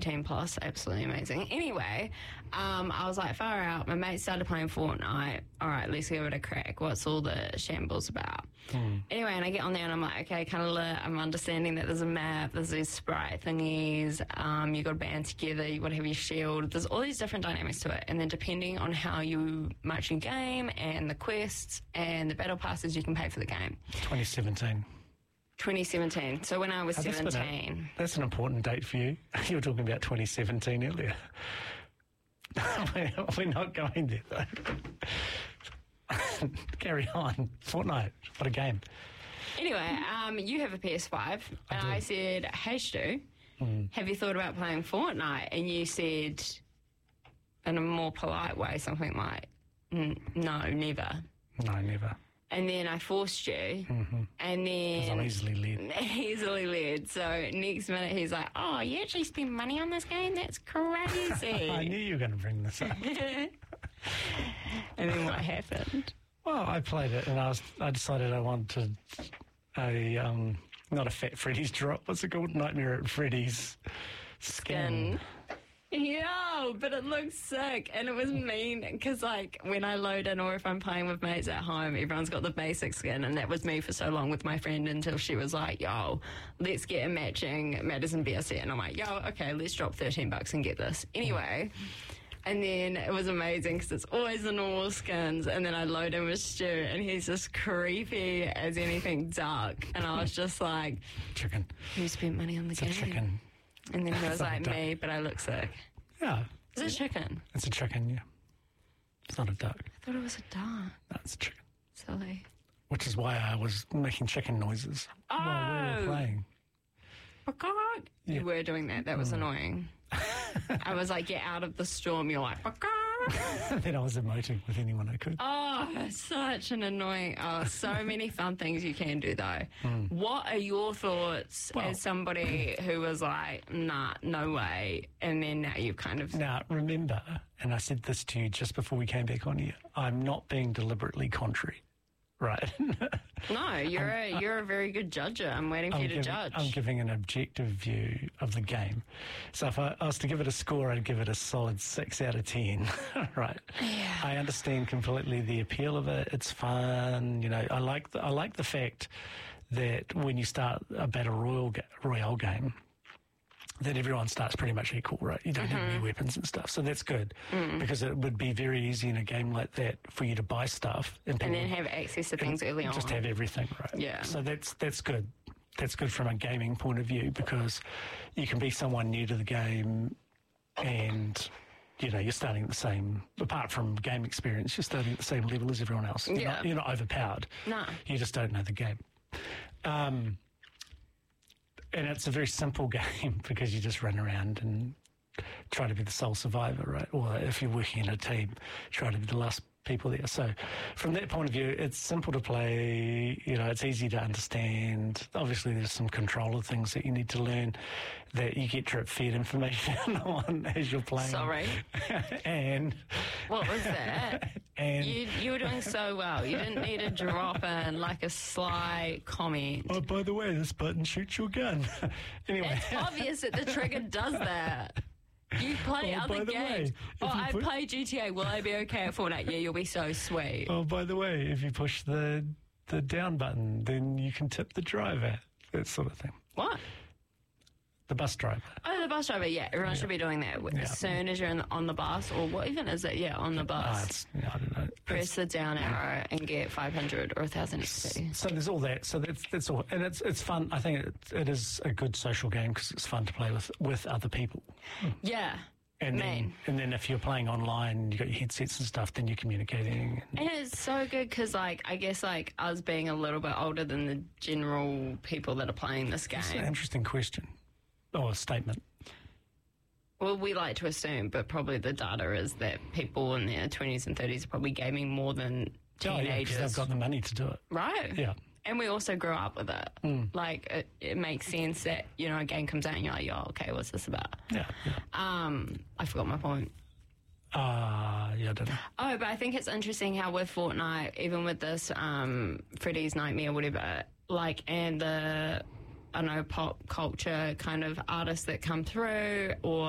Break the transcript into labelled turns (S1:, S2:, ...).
S1: 18 plus, absolutely amazing. Anyway, I was like, far out. My mate started playing Fortnite. All right, let's give it a crack. What's all the shambles about? Anyway, and I get on there and I'm like, okay, kind of lit. I'm understanding that there's a map, there's these sprite thingies, you got to band together, you got to have your shield. There's all these different dynamics to it. And then depending on how much you game and the quests and the battle passes, you can pay for the game.
S2: 2017.
S1: 2017. So when I was 17.
S2: That's an important date for you. You were talking about 2017 earlier. We're not going there, though. Carry on. Fortnite. What a game.
S1: Anyway, you have a PS5. And I said, hey, Stu, have you thought about playing Fortnite? And you said, in a more polite way, something like, no, never.
S2: No, never.
S1: And then I forced you, and then...
S2: Because I'm easily led.
S1: Easily led. So next minute he's like, oh, you actually spend money on this game? That's crazy.
S2: I knew you were going to bring this up.
S1: And then what happened?
S2: Well, I played it and I decided I wanted not a Fat Freddy's drop. What's it called? Nightmare at Freddy's skin.
S1: Yo, but it looks sick. And it was mean because, like, when I load in or if I'm playing with mates at home, everyone's got the basic skin. And that was me for so long with my friend until she was like, yo, let's get a matching Madison Beer set. And I'm like, yo, okay, let's drop $13 and get this. Anyway, and then it was amazing because it's always the normal skins. And then I load in with Stu and he's just creepy as anything dark. And I was just like,
S2: chicken.
S1: You spent money on the game.
S2: It's a chicken.
S1: And then he was like, me, but I look sick.
S2: Yeah.
S1: Is it a chicken?
S2: It's a chicken, yeah. It's not a duck.
S1: I thought it was a duck.
S2: No, it's a chicken.
S1: Silly.
S2: Which is why I was making chicken noises while we were playing.
S1: Yeah. You were doing that. That was annoying. I was like, get out of the storm. You're like,
S2: Then I was emoting with anyone I could.
S1: Oh, such an annoying... Oh, so many fun things you can do, though. What are your thoughts as somebody who was like, nah, no way, and then now you've kind of...
S2: Now, remember, and I said this to you just before we came back on here, I'm not being deliberately contrary. Right.
S1: No, you're a very good judger. I'm waiting for you to judge.
S2: I'm giving an objective view of the game. So if I was to give it a score, I'd give it a solid 6 out of 10. Right.
S1: Yeah.
S2: I understand completely the appeal of it. It's fun. You know, I like the fact that when you start a battle royale game, that everyone starts pretty much equal, right? You don't have any weapons and stuff. So that's good because it would be very easy in a game like that for you to buy stuff. And
S1: then have access to things early on.
S2: Just have everything, right?
S1: Yeah.
S2: So that's good. That's good from a gaming point of view because you can be someone new to the game and, you know, you're starting at the same, apart from game experience, you're starting at the same level as everyone else. You're not overpowered.
S1: No.
S2: You just don't know the game. And it's a very simple game because you just run around and try to be the sole survivor, right? Or if you're working in a team, try to be the last people there. So from that point of view, it's simple to play. You know, it's easy to understand. Obviously, there's some controller things that you need to learn that you get drip-fed information on as you're playing.
S1: Sorry.
S2: And...
S1: What was that?
S2: And
S1: you were doing so well. You didn't need to drop in like a sly comment.
S2: Oh, by the way, this button shoots your gun. Anyway.
S1: It's obvious that the trigger does that. You play other games. I play GTA. Will I be okay at Fortnite? Yeah, you'll be so sweet.
S2: Oh, by the way, if you push the down button, then you can tip the driver. That sort of thing.
S1: What?
S2: The bus driver.
S1: Oh, the bus driver, yeah. Everyone should be doing that as soon as you're on the bus. Or what even is it? Yeah, on the bus.
S2: I don't know.
S1: Press the down arrow and get 500 or 1,000 XP.
S2: So there's all that. So that's all. And it's fun. I think it is a good social game because it's fun to play with other people.
S1: Yeah.
S2: And then if you're playing online, you got your headsets and stuff, then you're communicating.
S1: And it's so good because, like, I guess, like, us being a little bit older than the general people that are playing this game.
S2: That's an interesting question. Or a statement.
S1: Well, we like to assume, but probably the data is that people in their 20s and 30s are probably gaming more than teenagers.
S2: Because they've got the money to do it.
S1: Right.
S2: Yeah.
S1: And we also grew up with it. Like, it makes sense that, you know, a game comes out and you're like, yo, okay, what's this about?
S2: Yeah.
S1: I forgot my point.
S2: Yeah, I don't know.
S1: Oh, but I think it's interesting how with Fortnite, even with this Freddy's Nightmare, whatever, like, and the, I don't know, pop culture kind of artists that come through or